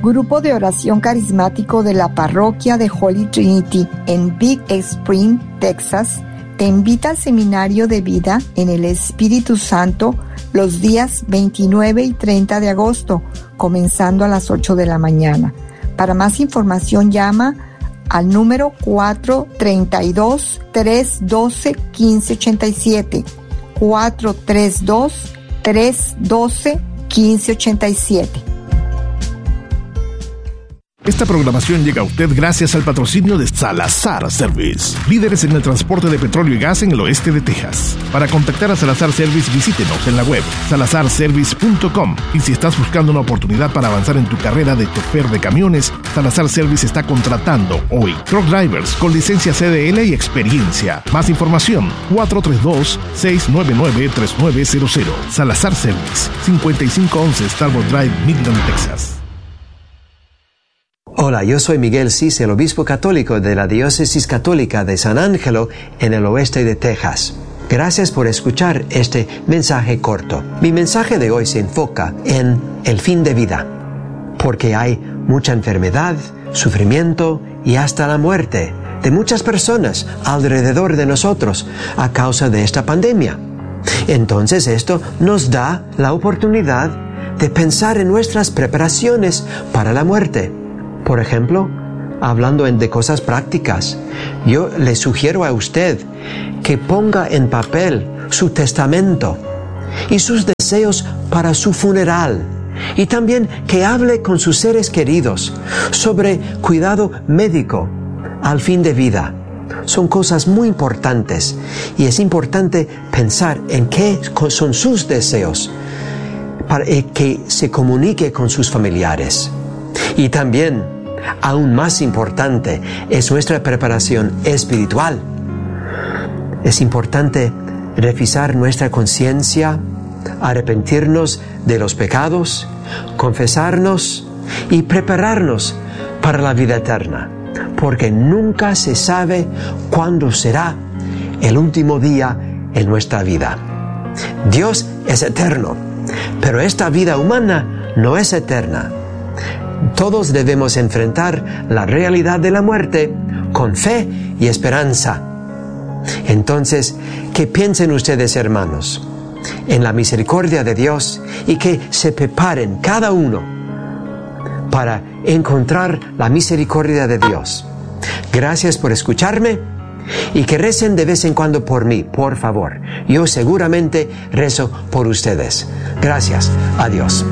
Grupo de oración carismático de la parroquia de Holy Trinity en Big Spring, Texas, te invita al seminario de vida en el Espíritu Santo los días 29 y 30 de agosto, comenzando a las 8 de la mañana. Para más información llama al número 432-312-1587, 432-312-1587. Esta programación llega a usted gracias al patrocinio de Salazar Service, líderes en el transporte de petróleo y gas en el oeste de Texas. Para contactar a Salazar Service, visítenos en la web salazarservice.com. Y si estás buscando una oportunidad para avanzar en tu carrera de chofer de camiones, Salazar Service está contratando hoy truck drivers con licencia CDL y experiencia. Más información, 432-699-3900. Salazar Service, 5511 Starboard Drive, Midland, Texas. Hola, yo soy Miguel Cis, el obispo católico de la Diócesis Católica de San Ángelo en el oeste de Texas. Gracias por escuchar este mensaje corto. Mi mensaje de hoy se enfoca en el fin de vida, porque hay mucha enfermedad, sufrimiento y hasta la muerte de muchas personas alrededor de nosotros a causa de esta pandemia. Entonces esto nos da la oportunidad de pensar en nuestras preparaciones para la muerte. Por ejemplo, hablando de cosas prácticas, yo le sugiero a usted que ponga en papel su testamento y sus deseos para su funeral, y también que hable con sus seres queridos sobre cuidado médico al fin de vida. Son cosas muy importantes y es importante pensar en qué son sus deseos para que se comunique con sus familiares. Y también, aún más importante, es nuestra preparación espiritual. Es importante revisar nuestra conciencia, arrepentirnos de los pecados, confesarnos y prepararnos para la vida eterna, porque nunca se sabe cuándo será el último día en nuestra vida. Dios es eterno, pero esta vida humana no es eterna. Todos debemos enfrentar la realidad de la muerte con fe y esperanza. Entonces, que piensen ustedes, hermanos, en la misericordia de Dios y que se preparen cada uno para encontrar la misericordia de Dios. Gracias por escucharme y que recen de vez en cuando por mí, por favor. Yo seguramente rezo por ustedes. Gracias. Adiós.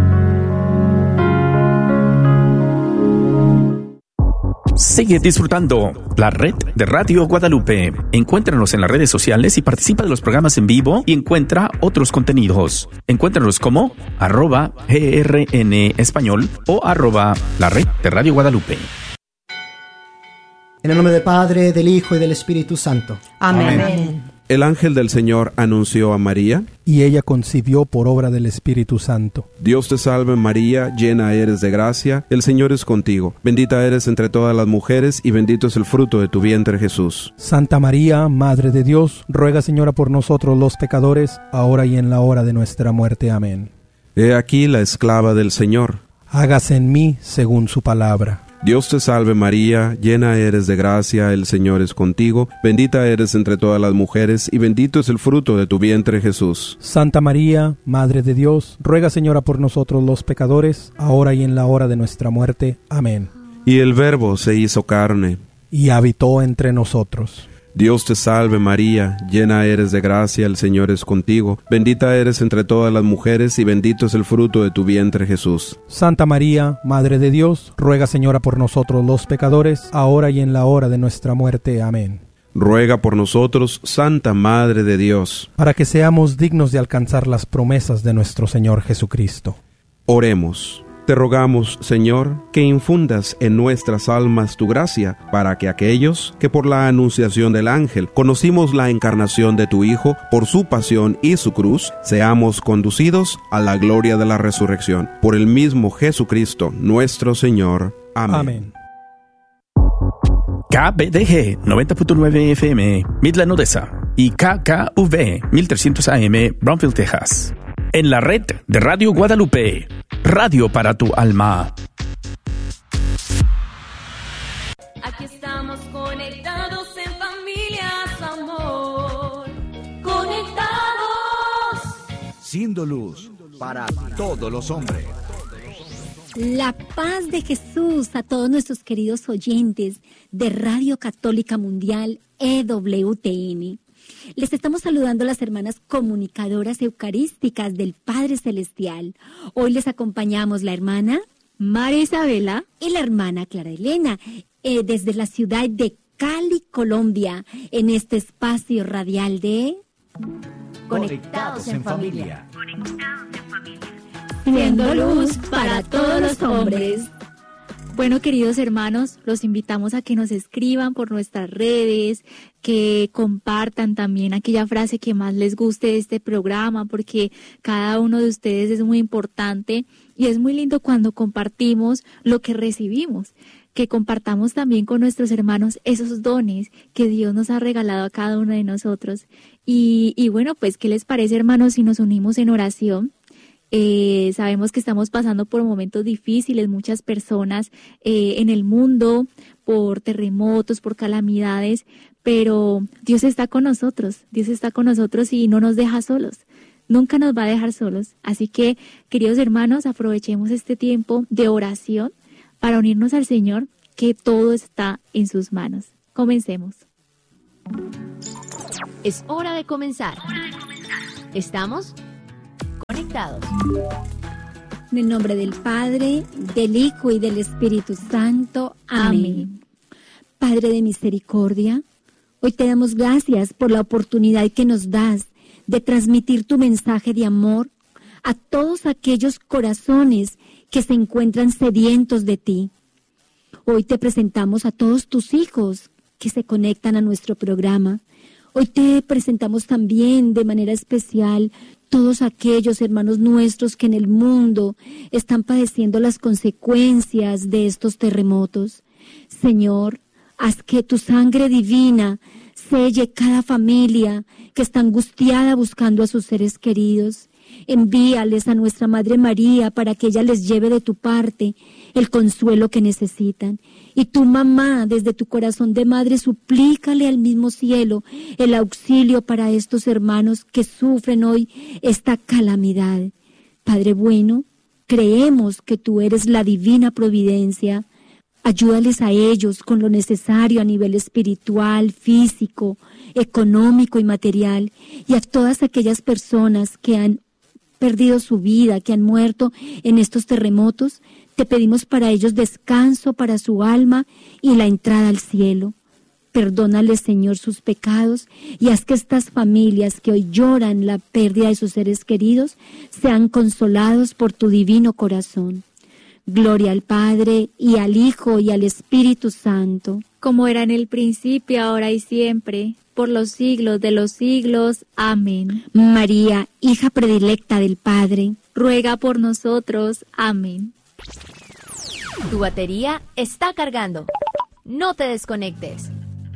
Sigue disfrutando la red de Radio Guadalupe. Encuéntranos en las redes sociales y participa de los programas en vivo y encuentra otros contenidos. Encuéntranos como @GRN Español o @la red de Radio Guadalupe. En el nombre del Padre, del Hijo y del Espíritu Santo. Amén. Amén. El ángel del Señor anunció a María, y ella concibió por obra del Espíritu Santo. Dios te salve María, llena eres de gracia, el Señor es contigo. Bendita eres entre todas las mujeres y bendito es el fruto de tu vientre Jesús. Santa María, Madre de Dios, ruega Señora por nosotros los pecadores, ahora y en la hora de nuestra muerte. Amén. He aquí la esclava del Señor. Hágase en mí según su palabra. Dios te salve María, llena eres de gracia, el Señor es contigo, bendita eres entre todas las mujeres y bendito es el fruto de tu vientre Jesús. Santa María, Madre de Dios, ruega Señora por nosotros los pecadores, ahora y en la hora de nuestra muerte. Amén. Y el Verbo se hizo carne y habitó entre nosotros. Dios te salve María, llena eres de gracia, el Señor es contigo, bendita eres entre todas las mujeres y bendito es el fruto de tu vientre Jesús. Santa María, Madre de Dios, ruega Señora por nosotros los pecadores, ahora y en la hora de nuestra muerte. Amén. Ruega por nosotros, Santa Madre de Dios, para que seamos dignos de alcanzar las promesas de nuestro Señor Jesucristo. Oremos. Te rogamos, Señor, que infundas en nuestras almas tu gracia, para que aquellos que por la anunciación del ángel conocimos la encarnación de tu Hijo, por su pasión y su cruz, seamos conducidos a la gloria de la resurrección. Por el mismo Jesucristo, nuestro Señor. Amén. Amén. KBDG 90.9 FM, Midland, Odessa, y KKV 1300 AM, Brownsville, Texas. En la red de Radio Guadalupe, radio para tu alma. haciendo luz para todos los hombres. La paz de Jesús a todos nuestros queridos oyentes de Radio Católica Mundial EWTN. Les estamos saludando a las hermanas comunicadoras eucarísticas del Padre Celestial. Hoy les acompañamos la hermana María Isabela y la hermana Clara Elena desde la ciudad de Cali, Colombia, en este espacio radial de Conectados en Familia. Siendo luz para todos los hombres. Bueno, queridos hermanos, los invitamos a que nos escriban por nuestras redes, que compartan también aquella frase que más les guste de este programa, porque cada uno de ustedes es muy importante y es muy lindo cuando compartimos lo que recibimos, que compartamos también con nuestros hermanos esos dones que Dios nos ha regalado a cada uno de nosotros. Y bueno, pues, ¿qué les parece, hermanos, si nos unimos en oración? Sabemos que estamos pasando por momentos difíciles, muchas personas en el mundo, por terremotos, por calamidades, pero Dios está con nosotros y no nos deja solos, nunca nos va a dejar solos. Así que, queridos hermanos, aprovechemos este tiempo de oración para unirnos al Señor, que todo está en sus manos. Comencemos. Es hora de comenzar. ¿Estamos? Conectados. En el nombre del Padre, del Hijo y del Espíritu Santo. Amén. Padre de misericordia, hoy te damos gracias por la oportunidad que nos das de transmitir tu mensaje de amor a todos aquellos corazones que se encuentran sedientos de ti. Hoy te presentamos a todos tus hijos que se conectan a nuestro programa. Hoy te presentamos también de manera especial todos aquellos hermanos nuestros que en el mundo están padeciendo las consecuencias de estos terremotos. Señor, haz que tu sangre divina selle cada familia que está angustiada buscando a sus seres queridos. Envíales a nuestra Madre María para que ella les lleve de tu parte el consuelo que necesitan. Y tu mamá, desde tu corazón de madre, suplícale al mismo cielo el auxilio para estos hermanos que sufren hoy esta calamidad. Padre bueno, creemos que tú eres la divina providencia. Ayúdales a ellos con lo necesario a nivel espiritual, físico, económico y material, y a todas aquellas personas que han perdido su vida, que han muerto en estos terremotos. Te pedimos para ellos descanso para su alma y la entrada al cielo. Perdónales, Señor, sus pecados y haz que estas familias que hoy lloran la pérdida de sus seres queridos sean consolados por tu divino corazón. Gloria al Padre, y al Hijo, y al Espíritu Santo. Como era en el principio, ahora y siempre, por los siglos de los siglos. Amén. María, hija predilecta del Padre, ruega por nosotros. Amén. Tu batería está cargando. No te desconectes.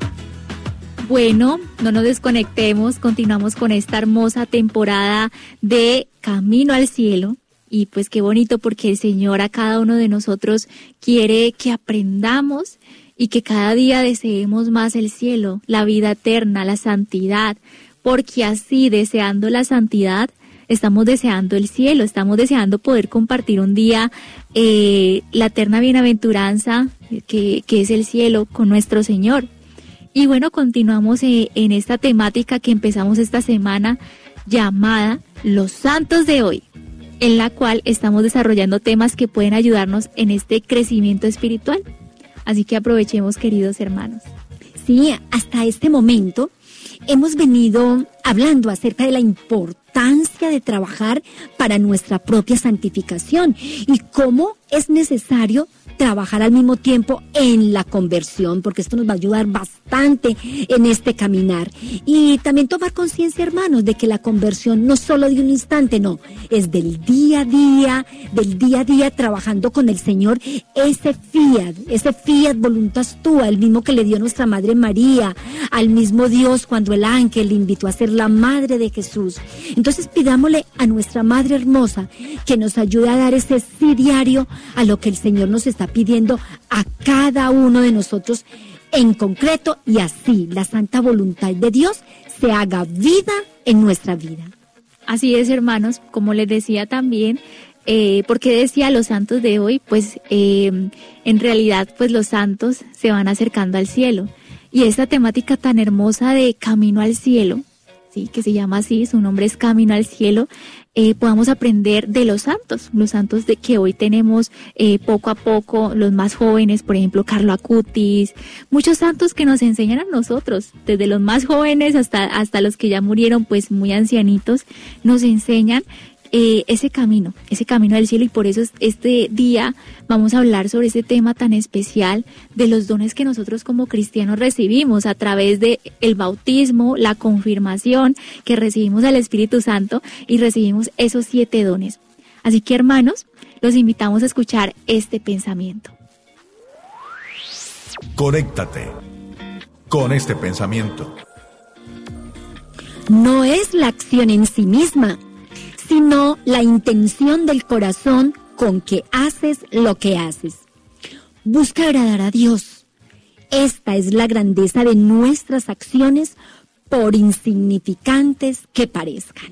Bueno, no nos desconectemos, continuamos con esta hermosa temporada de Camino al Cielo. Y pues qué bonito, porque el Señor a cada uno de nosotros quiere que aprendamos y que cada día deseemos más el cielo, la vida eterna, la santidad, porque así, deseando la santidad, estamos deseando el cielo, estamos deseando poder compartir un día la eterna bienaventuranza que es el cielo con nuestro Señor. Y bueno, continuamos en esta temática que empezamos esta semana llamada Los Santos de Hoy, en la cual estamos desarrollando temas que pueden ayudarnos en este crecimiento espiritual. Así que aprovechemos, queridos hermanos. Sí, hasta este momento hemos venido hablando acerca de la importancia de trabajar para nuestra propia santificación y cómo es necesario trabajar al mismo tiempo en la conversión, porque esto nos va a ayudar bastante en este caminar. Y también tomar conciencia, hermanos, de que la conversión no solo de un instante, no, es del día a día trabajando con el Señor, ese fiat voluntas tua, el mismo que le dio nuestra Madre María, al mismo Dios cuando el ángel le invitó a ser la Madre de Jesús. Entonces pidámosle a nuestra Madre hermosa que nos ayude a dar ese sí diario a lo que el Señor nos está pidiendo a cada uno de nosotros en concreto, y así la santa voluntad de Dios se haga vida en nuestra vida. Así es, hermanos, como les decía también, porque decía los santos de hoy, pues en realidad pues los santos se van acercando al cielo. Y esta temática tan hermosa de Camino al Cielo, sí, que se llama así, su nombre es Camino al Cielo, podamos aprender de los santos de que hoy tenemos poco a poco, los más jóvenes, por ejemplo, Carlo Acutis, muchos santos que nos enseñan a nosotros, desde los más jóvenes hasta los que ya murieron, pues muy ancianitos, nos enseñan ese camino del cielo, y por eso este día vamos a hablar sobre ese tema tan especial de los dones que nosotros como cristianos recibimos a través de el bautismo, la confirmación, que recibimos al Espíritu Santo y recibimos esos 7 dones. Así que, hermanos, los invitamos a escuchar este pensamiento. Conéctate con este pensamiento. No es la acción en sí misma, sino la intención del corazón con que haces lo que haces. Busca agradar a Dios. Esta es la grandeza de nuestras acciones, por insignificantes que parezcan.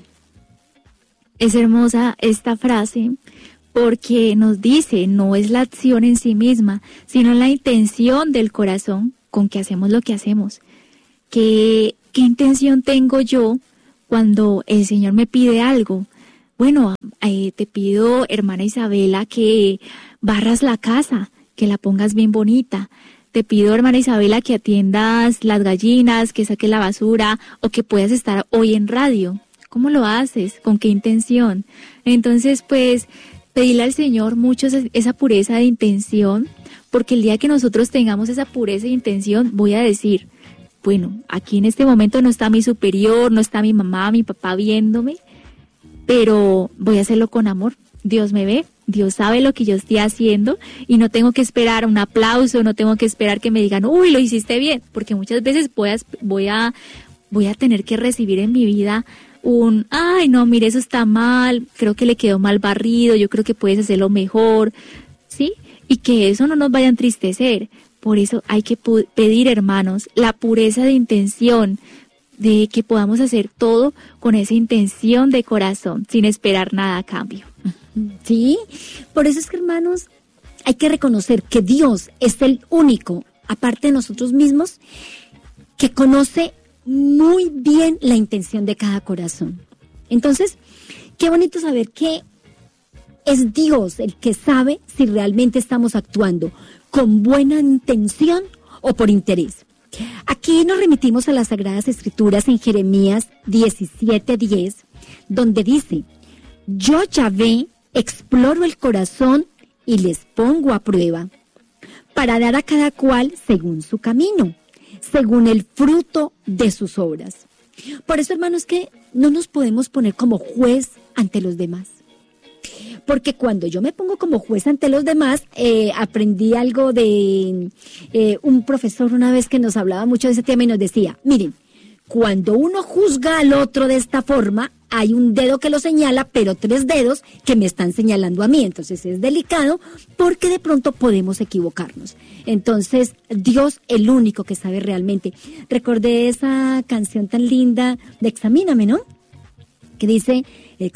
Es hermosa esta frase porque nos dice, no es la acción en sí misma, sino la intención del corazón con que hacemos lo que hacemos. ¿Qué intención tengo yo cuando el Señor me pide algo? Bueno, te pido, hermana Isabela, que barras la casa, que la pongas bien bonita. Te pido, hermana Isabela, que atiendas las gallinas, que saques la basura, o que puedas estar hoy en radio. ¿Cómo lo haces? ¿Con qué intención? Entonces, pues, pedirle al Señor mucho esa pureza de intención, porque el día que nosotros tengamos esa pureza de intención, voy a decir, bueno, aquí en este momento no está mi superior, no está mi mamá, mi papá viéndome, pero voy a hacerlo con amor. Dios me ve, Dios sabe lo que yo estoy haciendo y no tengo que esperar un aplauso, no tengo que esperar que me digan, uy, lo hiciste bien, porque muchas veces voy a tener que recibir en mi vida ay, no, mire, eso está mal, creo que le quedó mal barrido, yo creo que puedes hacerlo mejor, ¿sí? Y que eso no nos vaya a entristecer. Por eso hay que pedir, hermanos, la pureza de intención, de que podamos hacer todo con esa intención de corazón, sin esperar nada a cambio. Sí, por eso es que, hermanos, hay que reconocer que Dios es el único, aparte de nosotros mismos, que conoce muy bien la intención de cada corazón. Entonces, qué bonito saber que es Dios el que sabe si realmente estamos actuando con buena intención o por interés. Aquí nos remitimos a las Sagradas Escrituras en Jeremías 17:10, donde dice, yo Yahvé exploro el corazón y les pongo a prueba, para dar a cada cual según su camino, según el fruto de sus obras. Por eso, hermanos, que no nos podemos poner como juez ante los demás. Porque cuando yo me pongo como juez ante los demás, aprendí algo de un profesor una vez que nos hablaba mucho de ese tema y nos decía, miren, cuando uno juzga al otro de esta forma, hay un dedo que lo señala, pero 3 dedos que me están señalando a mí. Entonces es delicado porque de pronto podemos equivocarnos. Entonces, Dios, el único que sabe realmente. Recordé esa canción tan linda de Examíname, ¿no? Que dice,